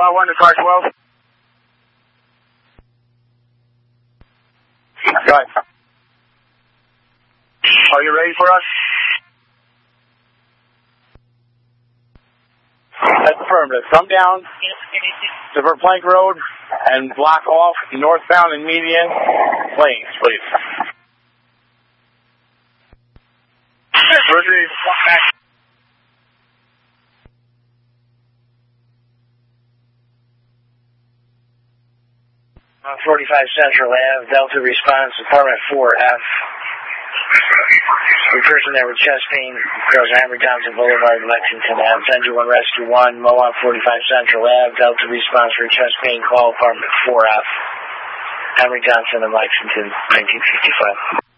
Squad 1 to car 12. Go ahead. Are you ready for us? Affirmative. Come down to Verplank Road and block off northbound and median lanes, please. Roger, back. 45 Central Ave, Delta response, apartment 4F. The person there with chest pain, goes Henry Thompson Boulevard, Lexington Ave. 10-1 Rescue 1, Mohawk 45 Central Ave, Delta response for chest pain, call apartment 4F. Henry Thompson in Lexington, 1955.